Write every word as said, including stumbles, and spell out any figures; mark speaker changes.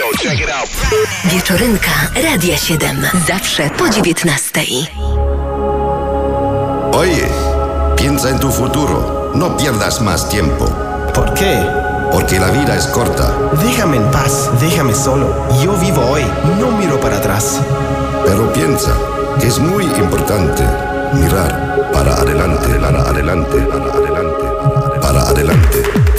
Speaker 1: check it out.
Speaker 2: Wieczorynka Radia siedem. Zawsze po dziewiętnastej.
Speaker 3: Oye, piensa en tu futuro. No pierdas más tiempo.
Speaker 4: ¿Por qué?
Speaker 3: Porque la vida es corta.
Speaker 4: Déjame en paz, déjame solo. Yo vivo hoy, no miro para atrás.
Speaker 3: Pero piensa que es muy importante mirar para adelante, para adelante, para adelante, para adelante.